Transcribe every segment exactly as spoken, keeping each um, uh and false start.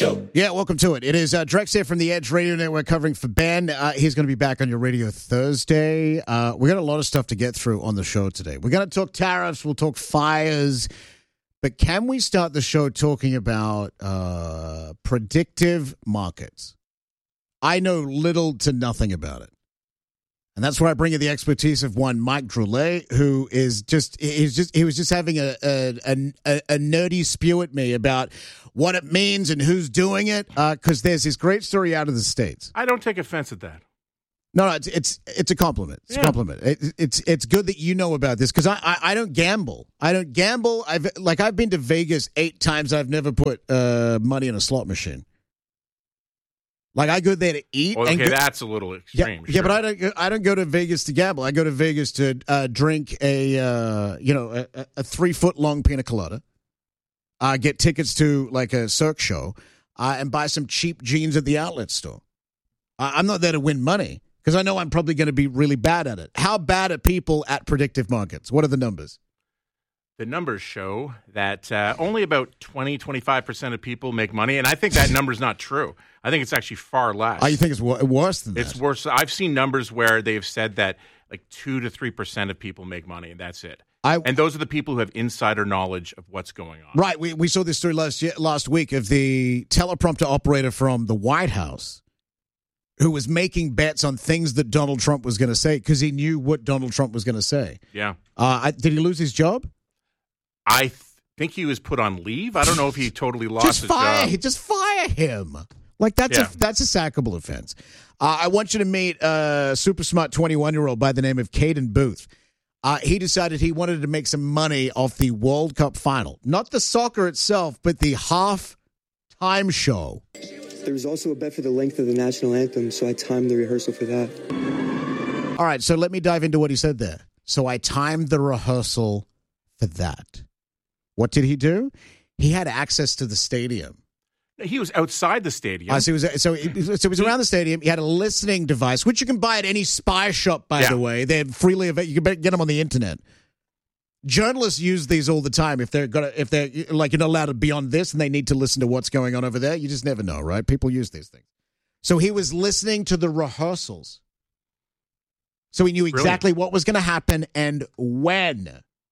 Show. Yeah, welcome to it. It is uh, Drex here from the Edge Radio Network covering for Ben. Uh, he's going to be back on your radio Thursday. Uh, we got a lot of stuff to get through on the show today. We're going to talk tariffs. We'll talk fires. But can we start the show talking about uh, predictive markets? I know little to nothing about it. And that's where I bring you the expertise of one Mike Drolet, who is just he's just he was just having a a, a, a nerdy spew at me about what it means and who's doing it, because uh, there's this great story out of the States. I don't take offense at that. No, no, it's it's, it's a compliment. It's yeah. a compliment. It, it's it's good that you know about this, because I, I I don't gamble. I don't gamble. I've like I've been to Vegas eight times. I've never put uh, money in a slot machine. Like, I go there to eat. Okay, and go, that's a little extreme. Yeah, sure. yeah, but I don't. I don't go to Vegas to gamble. I go to Vegas to uh, drink a, uh, you know, a, a three foot long pina colada. Uh, get tickets to like a Cirque show, uh, and buy some cheap jeans at the outlet store. Uh, I'm not there to win money, because I know I'm probably going to be really bad at it. How bad are people at predictive markets? What are the numbers? The numbers show that uh, only about twenty, twenty-five percent of people make money, and I think that number's not true. I think it's actually far less. Oh, you think it's w- worse than that? It's worse. I've seen numbers where they've said that like two to three percent of people make money, and that's it. I, and those are the people who have insider knowledge of what's going on. Right. We we saw this story last year, last week of the teleprompter operator from the White House who was making bets on things that Donald Trump was going to say because he knew what Donald Trump was going to say. Yeah. Uh, I, did he lose his job? I th- think he was put on leave. I don't know if he totally lost just his fire, job. Just fire him. Like, that's yeah. a that's a sackable offense. Uh, I want you to meet a super smart twenty-one-year-old by the name of Caden Booth. Uh, he decided he wanted to make some money off the World Cup final. Not the soccer itself, but the half-time show. There was also a bet for the length of the national anthem, so I timed the rehearsal for that. All right, so let me dive into what he said there. So I timed the rehearsal for that. What did he do? He had access to the stadium. He was outside the stadium. Uh, so, he was, so, he, so he was around the stadium. He had a listening device, which you can buy at any spy shop, by yeah. the way. They're freely available. You can get them on the internet. Journalists use these all the time. If they're gonna, if they're like you're not allowed to be on this and they need to listen to what's going on over there, you just never know, right? People use these things. So he was listening to the rehearsals. So he knew exactly Brilliant. what was going to happen and when.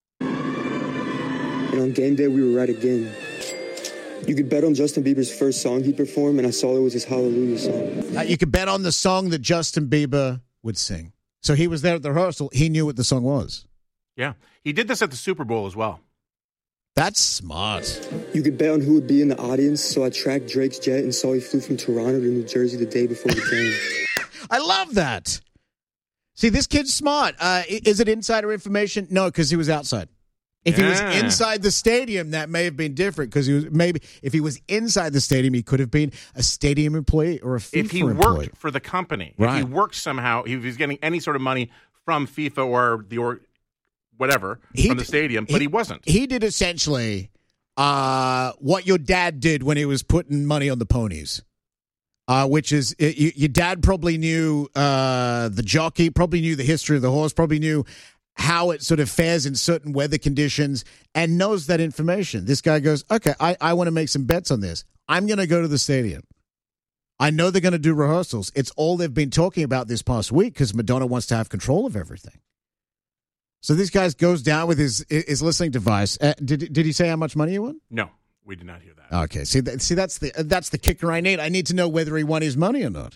And on game day, we were right again. You could bet on Justin Bieber's first song he performed, and I saw it was his Hallelujah song. Uh, you could bet on the song that Justin Bieber would sing. So he was there at the rehearsal. He knew what the song was. Yeah. He did this at the Super Bowl as well. That's smart. You could bet on who would be in the audience, so I tracked Drake's jet and saw he flew from Toronto to New Jersey the day before the game. I love that. See, this kid's smart. Uh, is it insider information? No, because he was outside. If yeah. he was inside the stadium, that may have been different, because he was maybe if he was inside the stadium, he could have been a stadium employee or a FIFA employee. If he employee. worked for the company, right. if he worked somehow, if he was getting any sort of money from FIFA or the or whatever he from the stadium, but he, he wasn't. He did essentially uh, what your dad did when he was putting money on the ponies. Uh, which is, you, your dad probably knew uh, the jockey, probably knew the history of the horse, probably knew how it sort of fares in certain weather conditions, and knows that information. This guy goes, okay, I, I want to make some bets on this. I'm going to go to the stadium. I know they're going to do rehearsals. It's all they've been talking about this past week, because Madonna wants to have control of everything. So this guy goes down with his his listening device. Uh, did did he say how much money he won? No. We did not hear that. Okay, see, that, see, that's the that's the kicker I need. I need to know whether he won his money or not.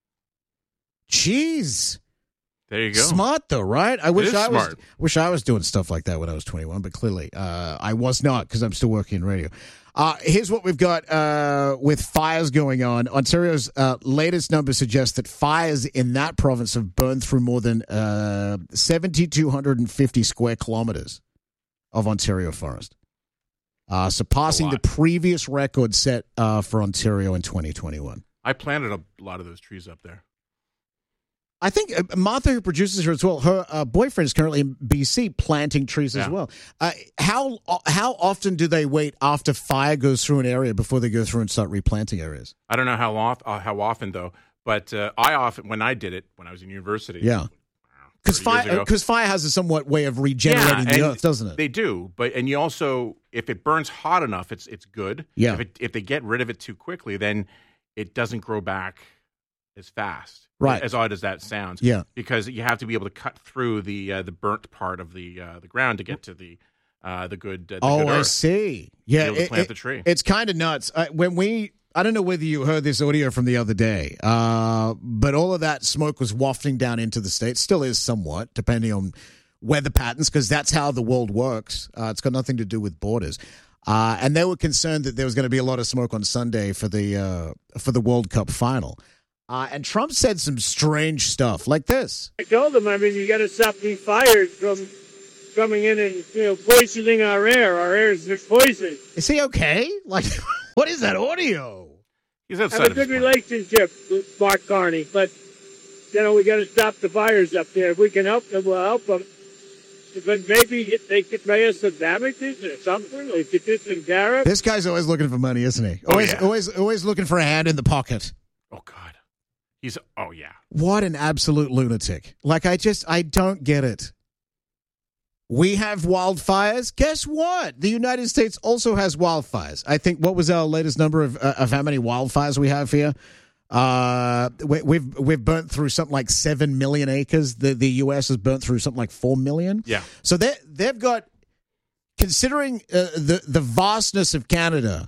Jeez, there you go. Smart though, right? I wish I smart. was wish I was doing stuff like that when I was twenty-one, but clearly uh, I was not, because I'm still working in radio. Uh, here's what we've got uh, with fires going on. Ontario's uh, latest numbers suggest that fires in that province have burned through more than uh, seven thousand two hundred fifty square kilometers of Ontario forest. Uh, surpassing the previous record set uh, for Ontario in twenty twenty-one. I planted a lot of those trees up there. I think uh, Martha, who produces her as well, her uh, boyfriend is currently in B C planting trees yeah. as well. Uh, how how often do they wait after fire goes through an area before they go through and start replanting areas? I don't know how, off, uh, how often, though, but uh, I often, when I did it, when I was in university, yeah. Because fire, because fire has a somewhat way of regenerating yeah, the earth, doesn't it? They do, but and you also, if it burns hot enough, it's it's good. Yeah. If, it, if they get rid of it too quickly, then it doesn't grow back as fast. Right. As odd as that sounds. Yeah. Because you have to be able to cut through the uh, the burnt part of the uh, the ground to get to the uh, the good. Uh, the oh, good I earth, see. Yeah. to be able to It, plant it, the tree. It's kind of nuts. Uh, when we. I don't know whether you heard this audio from the other day, uh, but all of that smoke was wafting down into the States. Still is somewhat, depending on weather patterns, because that's how the world works. Uh, it's got nothing to do with borders. Uh, and they were concerned that there was going to be a lot of smoke on Sunday for the uh, for the World Cup final. Uh, and Trump said some strange stuff like this. I told them, I mean, you got to stop these fires from coming in and, you know, poisoning our air. Our air is poisoned. Is he okay? Like, what is that audio? He's outside have a good relationship with Mark Carney, but, you know, we got to stop the fires up there. If we can help them, we'll help them. But maybe they could pay us some damages or something. They could do some tariffs. This guy's always looking for money, isn't he? Always, oh, yeah. always, always looking for a hand in the pocket. Oh, God. He's, oh, yeah. What an absolute lunatic. Like, I just, I don't get it. We have wildfires. Guess what? The United States also has wildfires. I think, what was our latest number of uh, of how many wildfires we have here? Uh, we, we've we've burnt through something like seven million acres. The the U S has burnt through something like four million. Yeah. So they they've got, considering uh, the the vastness of Canada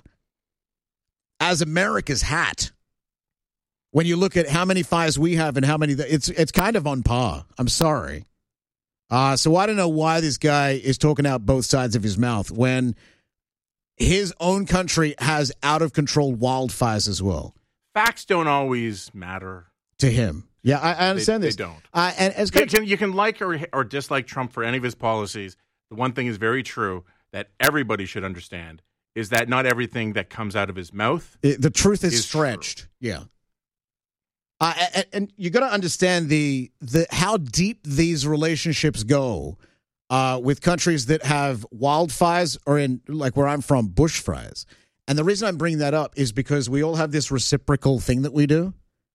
as America's hat. When you look at how many fires we have and how many, it's it's kind of on par. I'm sorry. Uh, so I don't know why this guy is talking out both sides of his mouth when his own country has out-of-control wildfires as well. Facts don't always matter. To him. Yeah, I, I understand they, this. They don't. Uh, and as you, can, you can like or, or dislike Trump for any of his policies. The one thing is very true that everybody should understand is that not everything that comes out of his mouth it, the truth is, is stretched. True. Yeah. Uh, and, and you got to understand the the how deep these relationships go uh, with countries that have wildfires or in, like where I'm from, bushfires. And the reason I'm bringing that up is because we all have this reciprocal thing that we do.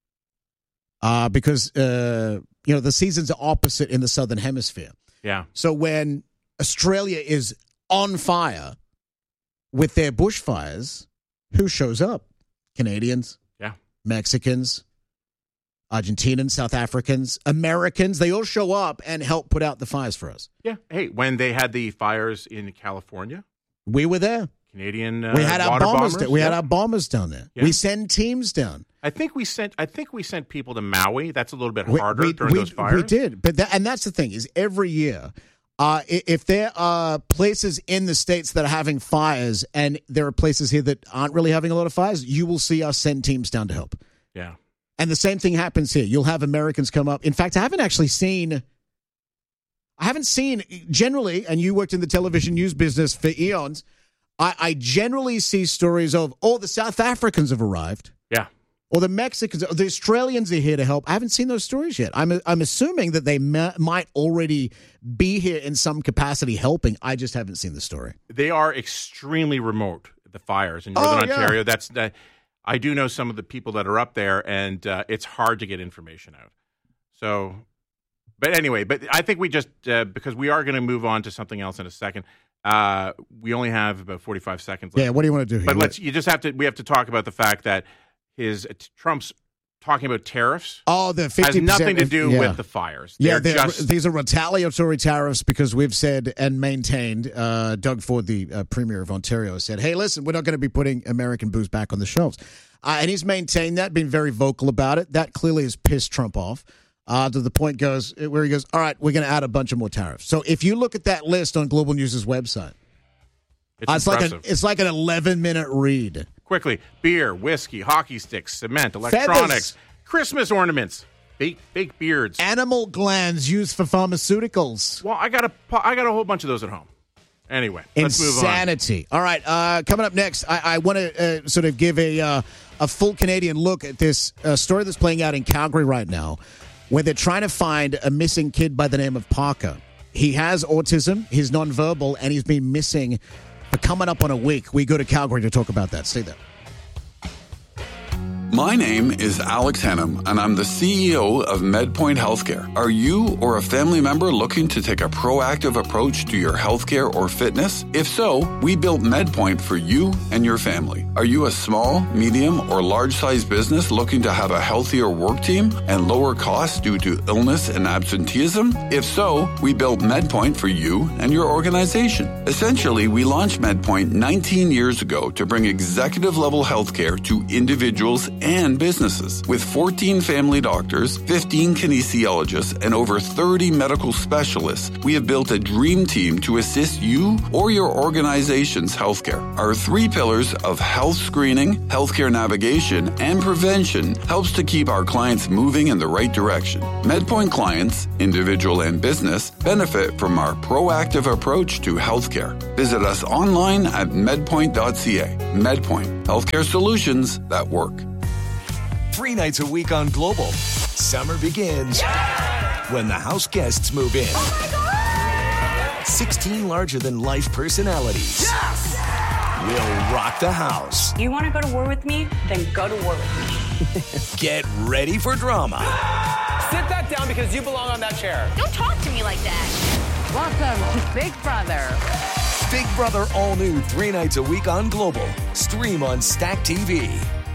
Uh, because, uh, you know, the seasons are opposite in the Southern Hemisphere. Yeah. So when Australia is on fire with their bushfires, who shows up? Canadians. Yeah. Mexicans. Argentinians, South Africans, Americans, they all show up and help put out the fires for us. Yeah. Hey, when they had the fires in California, we were there. Canadian uh, we had our water bombers. bombers. We yeah. had our bombers down there. Yeah. We send teams down. I think we sent. I think we sent people to Maui. That's a little bit we, harder we, during we, those fires. We did, but that, and that's the thing is every year, uh, if there are places in the states that are having fires, and there are places here that aren't really having a lot of fires, you will see us send teams down to help. Yeah. And the same thing happens here. You'll have Americans come up. In fact, I haven't actually seen, I haven't seen generally, and you worked in the television news business for eons, I, I generally see stories of, oh, the South Africans have arrived. Yeah. Or the Mexicans, or the Australians are here to help. I haven't seen those stories yet. I'm I'm assuming that they ma- might already be here in some capacity helping. I just haven't seen the story. They are extremely remote, the fires in Northern oh, Ontario. Yeah. That's that. I do know some of the people that are up there, and uh, it's hard to get information out. So, but anyway, but I think we just, uh, because we are going to move on to something else in a second, uh, we only have about forty-five seconds left. Yeah, what do you want to do here? But let's, you just have to, we have to talk about the fact that his, Trump's talking about tariffs. Oh, the fifty percent has nothing to do yeah. with the fires. Yeah, they're they're, just, these are retaliatory tariffs because we've said and maintained, uh, Doug Ford, the uh, Premier of Ontario, said, hey, listen, we're not going to be putting American booze back on the shelves. Uh, and he's maintained that, been very vocal about it. That clearly has pissed Trump off uh, to the point goes where he goes, all right, we're going to add a bunch of more tariffs. So if you look at that list on Global News' website, it's, uh, it's like an it's like an eleven-minute read. Quickly, beer, whiskey, hockey sticks, cement, electronics, Feathers. Christmas ornaments, fake fake beards, animal glands used for pharmaceuticals. Well, I got a I got a whole bunch of those at home. Anyway, let's move on. Insanity. All right, uh, coming up next, I, I want to uh, sort of give a uh, a full Canadian look at this uh, story that's playing out in Calgary right now, where they're trying to find a missing kid by the name of Parker. He has autism, he's nonverbal, and he's been missing for coming up on a week. We go to Calgary to talk about that. Stay there. My name is Alex Hannum, and I'm the C E O of MedPoint Healthcare. Are you or a family member looking to take a proactive approach to your healthcare or fitness? If so, we built MedPoint for you and your family. Are you a small, medium, or large-sized business looking to have a healthier work team and lower costs due to illness and absenteeism? If so, we built MedPoint for you and your organization. Essentially, we launched MedPoint nineteen years ago to bring executive-level healthcare to individuals and businesses. With fourteen family doctors, fifteen kinesiologists, and over thirty medical specialists, we have built a dream team to assist you or your organization's healthcare. Our three pillars of health screening, healthcare navigation, and prevention helps to keep our clients moving in the right direction. MedPoint clients, individual and business, benefit from our proactive approach to healthcare. Visit us online at medpoint dot c a. MedPoint, healthcare solutions that work. Three nights a week on Global. Summer begins yeah! when the house guests move in. Oh my God! sixteen larger-than-life personalities Yes! will rock the house. You want to go to war with me? Then go to war with me. Get ready for drama. Sit that down because you belong on that chair. Don't talk to me like that. Welcome to Big Brother. Big Brother all new three nights a week on Global. Stream on Stack T V.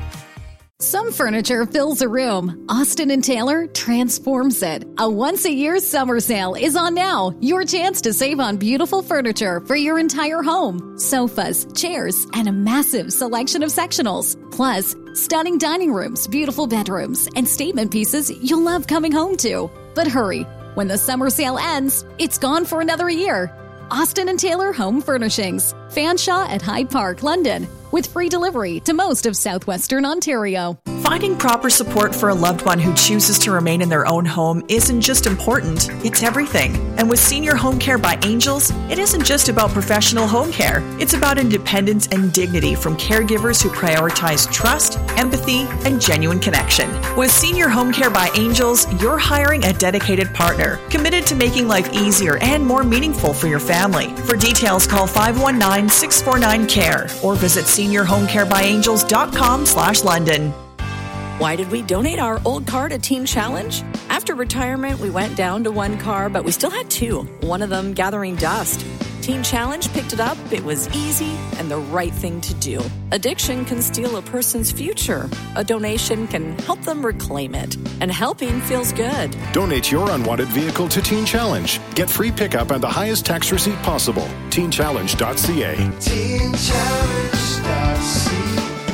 Some furniture fills a room. Austin and Taylor transforms it. A once-a-year summer sale is on now. Your chance to save on beautiful furniture for your entire home. Sofas, chairs, and a massive selection of sectionals. Plus, stunning dining rooms, beautiful bedrooms, and statement pieces you'll love coming home to. But hurry, when the summer sale ends, it's gone for another year. Austin and Taylor Home Furnishings. Fanshawe at Hyde Park, London. With free delivery to most of southwestern Ontario. Finding proper support for a loved one who chooses to remain in their own home isn't just important, it's everything. And with Senior Home Care by Angels, it isn't just about professional home care. It's about independence and dignity from caregivers who prioritize trust, empathy, and genuine connection. With Senior Home Care by Angels, you're hiring a dedicated partner, committed to making life easier and more meaningful for your family. For details, call five one nine, six four nine, C A R E or visit senior home care by angels dot com slash London. Why did we donate our old car to Teen Challenge? After retirement, we went down to one car, but we still had two, one of them gathering dust. Teen Challenge picked it up, it was easy, and the right thing to do. Addiction can steal a person's future. A donation can help them reclaim it. And helping feels good. Donate your unwanted vehicle to Teen Challenge. Get free pickup and the highest tax receipt possible. teen challenge dot c a. teen challenge dot c a.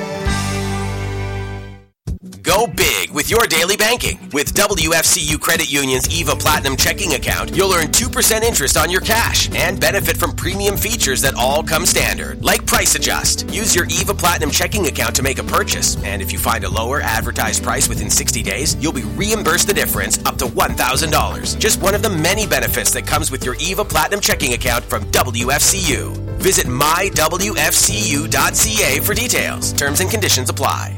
Go big with your daily banking. With W F C U Credit Union's EVA Platinum checking account, you'll earn two percent interest on your cash and benefit from premium features that all come standard, like Price Adjust. Use your EVA Platinum checking account to make a purchase, and if you find a lower advertised price within sixty days, you'll be reimbursed the difference up to one thousand dollars. Just one of the many benefits that comes with your EVA Platinum checking account from W F C U. Visit my w f c u dot c a for details. Terms and conditions apply.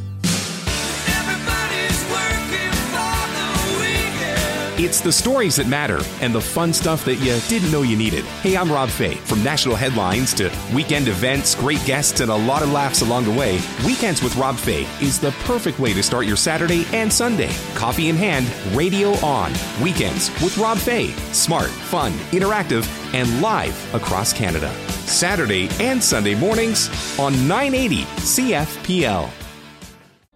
It's the stories that matter and the fun stuff that you didn't know you needed. Hey, I'm Rob Fay. From national headlines to weekend events, great guests, and a lot of laughs along the way, Weekends with Rob Fay is the perfect way to start your Saturday and Sunday. Coffee in hand, radio on. Weekends with Rob Fay. Smart, fun, interactive, and live across Canada. Saturday and Sunday mornings on nine eighty C F P L.